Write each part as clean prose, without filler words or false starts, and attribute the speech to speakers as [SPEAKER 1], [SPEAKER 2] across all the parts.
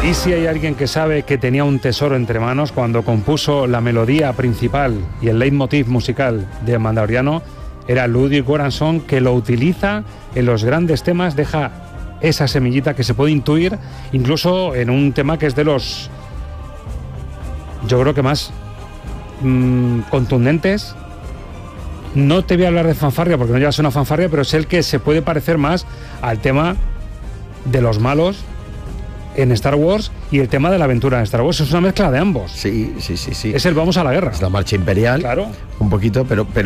[SPEAKER 1] Y si hay alguien que sabe que tenía un tesoro entre manos cuando compuso la melodía principal y el leitmotiv musical de Mandaloriano, era Ludwig Göransson, que lo utiliza en los grandes temas, deja esa semillita que se puede intuir incluso en un tema que es de los, yo creo que más contundentes. No te voy a hablar de fanfarria porque no llevas una fanfarria, pero es el que se puede parecer más al tema de los malos en Star Wars y el tema de la aventura en Star Wars. Es una mezcla de ambos.
[SPEAKER 2] Sí.
[SPEAKER 1] Es el vamos a la guerra.
[SPEAKER 2] Es la marcha imperial,
[SPEAKER 1] claro.
[SPEAKER 2] Un poquito,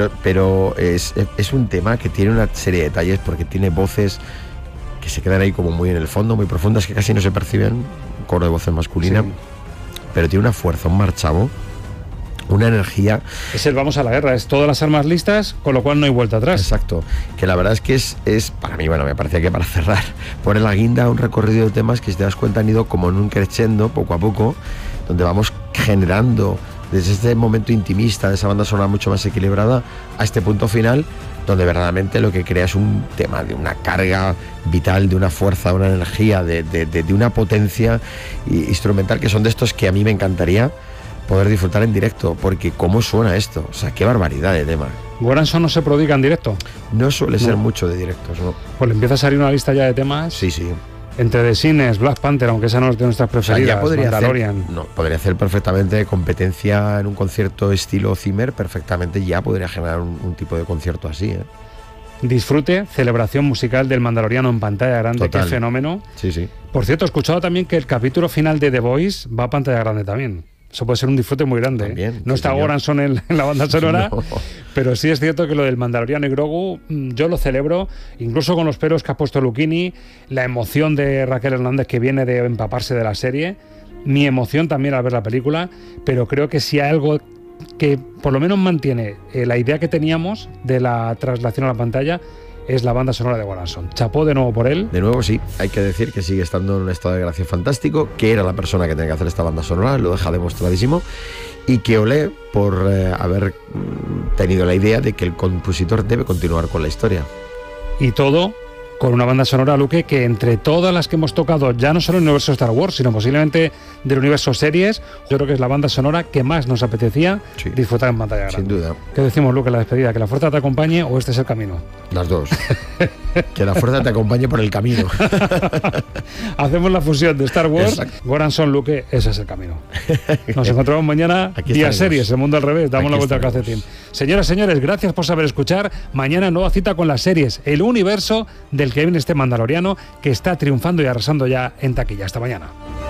[SPEAKER 2] pero es un tema que tiene una serie de detalles porque tiene voces que se quedan ahí como muy en el fondo, muy profundas, que casi no se perciben, un coro de voces masculina, sí. Pero tiene una fuerza, un marchamo, una energía. Es
[SPEAKER 1] el vamos a la guerra, es todas las armas listas, con lo cual no hay vuelta atrás.
[SPEAKER 2] Exacto, que la verdad es que es para mí, bueno, me parecía que para cerrar, pone la guinda un recorrido de temas que, si te das cuenta, han ido como en un crescendo, poco a poco, donde vamos generando desde este momento intimista de esa banda sonora mucho más equilibrada a este punto final, donde verdaderamente lo que crea es un tema de una carga vital, de una fuerza, de una energía, de una potencia instrumental, que son de estos que a mí me encantaría poder disfrutar en directo, porque cómo suena esto, o sea, qué barbaridad de tema.
[SPEAKER 1] ¿Göransson no se prodiga en directo?
[SPEAKER 2] No suele ser mucho de directos, ¿no?
[SPEAKER 1] Pues le empieza a salir una lista ya de temas.
[SPEAKER 2] Sí.
[SPEAKER 1] Entre The Cines, Black Panther, aunque esa no es de nuestras preferidas,
[SPEAKER 2] o sea,
[SPEAKER 1] Mandalorian.
[SPEAKER 2] Podría hacer perfectamente competencia en un concierto estilo Zimmer, perfectamente ya podría generar un tipo de concierto así, ¿eh?
[SPEAKER 1] Disfrute, celebración musical del Mandaloriano en pantalla grande. Total. Qué fenómeno.
[SPEAKER 2] Sí.
[SPEAKER 1] Por cierto, he escuchado también que el capítulo final de The Voice va a pantalla grande también. Eso puede ser un disfrute muy grande.
[SPEAKER 2] También,
[SPEAKER 1] no está Göransson en la banda sonora, no. Pero sí es cierto que lo del Mandaloriano y Grogu yo lo celebro, incluso con los peros que ha puesto Lucchini, la emoción de Raquel Hernández que viene de empaparse de la serie, mi emoción también al ver la película, pero creo que si hay algo que por lo menos mantiene la idea que teníamos de la traslación a la pantalla, es la banda sonora de Göransson. Chapó de nuevo por él.
[SPEAKER 2] De nuevo, sí, hay que decir que sigue estando en un estado de gracia fantástico, que era la persona que tenía que hacer esta banda sonora, lo deja demostradísimo, y que olé por haber tenido la idea de que el compositor debe continuar con la historia.
[SPEAKER 1] Y todo con una banda sonora, Luque, que entre todas las que hemos tocado, ya no solo en el universo Star Wars, sino posiblemente del universo series, yo creo que es la banda sonora que más nos apetecía disfrutar en pantalla grande.
[SPEAKER 2] Sin duda.
[SPEAKER 1] ¿Qué decimos, Luque, en la despedida? ¿Que la fuerza te acompañe o este es el camino?
[SPEAKER 2] Las dos. Que la fuerza te acompañe por el camino.
[SPEAKER 1] Hacemos la fusión de Star Wars, Göransson, Luque, ese es el camino. Nos encontramos mañana, día series, el mundo al revés, damos la vuelta al calcetín. Señoras, señores, gracias por saber escuchar. Mañana nueva cita con las series, el universo del que viene este Mandaloriano, que está triunfando y arrasando ya en taquilla. Hasta mañana.